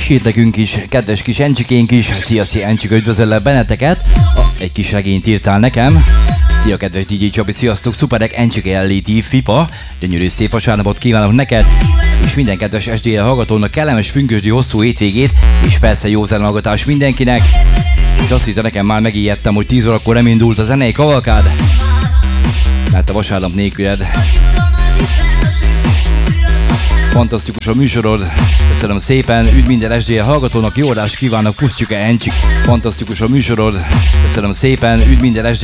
írt nekünk is, kedves kis Encsikénk is. Szia, Encsika, üdvözöllek benneteket. Egy kis regényt írtál nekem. Szia, kedves DJ Csabi, sziasztok, szuperek, Encsike LT FIPA. Gyönyörű szép vasárnapot kívánok neked, és minden kedves SDL hallgatónak kellemes pünkösdi hosszú hétvégét, és persze jó zenehallgatás mindenkinek. És azt hitte, nekem már megijedtem, hogy 10 órakor nem indult a zenei kavalkád, mert a vasárnap nélküled. Fantasztikus a műsorod, köszönöm szépen, üdv minden SDL hallgatónak, jó adást kívánok, pusztjuk-e Encsik. Fantasztikus a műsorod, köszönöm szépen, üdv minden SDL